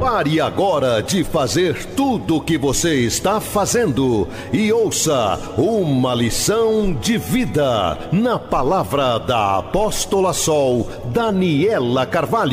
Pare agora de fazer tudo o que você está fazendo e ouça uma lição de vida na palavra da apóstola Sol Daniela Carvalho.